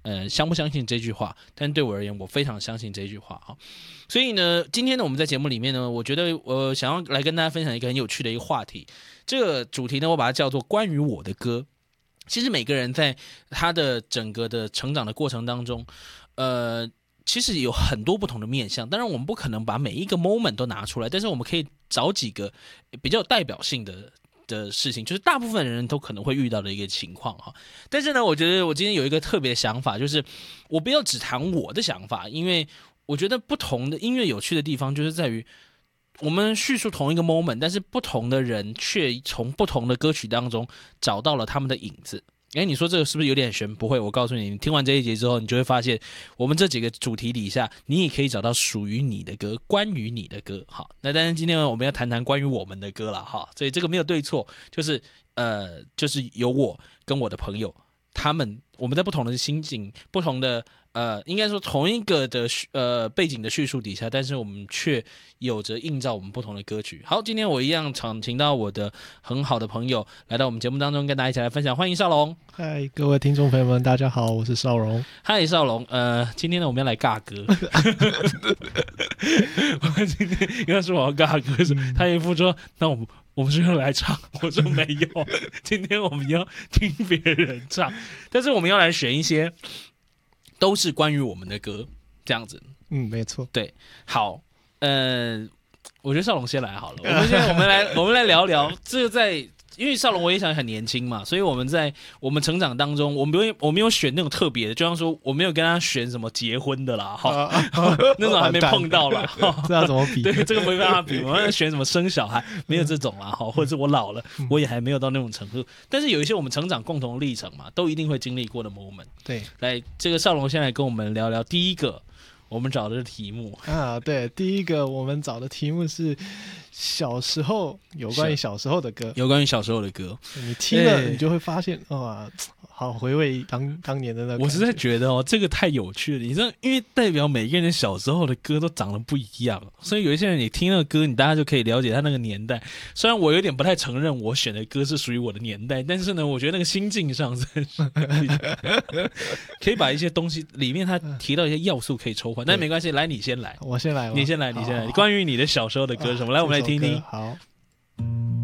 相不相信这句话，但对我而言，我非常相信这句话哈。所以呢，今天呢，我们在节目里面呢，我觉得我想要来跟大家分享一个很有趣的一个话题。这个主题呢，我把它叫做关于我的歌。其实每个人在他的整个的成长的过程当中，其实有很多不同的面向。当然，我们不可能把每一个 moment 都拿出来，但是我们可以找几个比较有代表性的事情，就是大部分人都可能会遇到的一个情况哈。但是呢，我觉得我今天有一个特别的想法，就是我不要只谈我的想法，因为我觉得不同的音乐有趣的地方就是在于，我们叙述同一个 moment， 但是不同的人却从不同的歌曲当中找到了他们的影子。你说这个是不是有点悬？不会，我告诉你，你听完这一节之后，你就会发现，我们这几个主题底下，你也可以找到属于你的歌，关于你的歌。好，那但是今天我们要谈谈关于我们的歌了哈，所以这个没有对错，就是有我跟我的朋友，我们在不同的心境、不同的应该说同一个的背景的叙述底下，但是我们却有着映照我们不同的歌曲。好，今天我一样请到我的很好的朋友来到我们节目当中，跟大家一起来分享。欢迎少龙。 嗨，各位听众朋友们，大家好，我是少龙。 嗨，少龙。今天呢，我们要来尬歌。我今天要说我要尬歌时，他一副说，那我们是要来唱，我说没有，今天我们要听别人唱，但是我们要来选一些都是关于我们的歌，这样子。 没错。 对，好，我觉得少龙先来好了。我们来聊聊这个因为少龙我也想很年轻嘛，所以我们在我们成长当中，我没有选那种特别的，就像说我没有跟他选什么结婚的啦，那种还没碰到啦， 这要怎么比？ 对，这个没办法比，我要选什么生小孩，没有这种啦，或者是我老了，我也还没有到那种程度。但是有一些我们成长共同历程嘛，都一定会经历过的 moment。 对， 来，这个少龙先来跟我们聊聊第一个我们找的题目啊。对，第一个我们找的题目是小时候有关于小时候的歌， 有关于小时候的歌， 你听了你就会发现哇，好回味当年的那个。 我实在觉得这个太有趣了。你知道，因为代表每个人小时候的歌都长得不一样，所以有一些人你听那个歌，大家就可以了解他那个年代。虽然我有点不太承认我选的歌是属于我的年代，但是呢，我觉得那个心境上是可以把一些东西里面他提到一些要素可以抽换。但没关系，来你先来， 我先来， 你先来。关于你的小时候的歌什么？来，我们来听听。 好。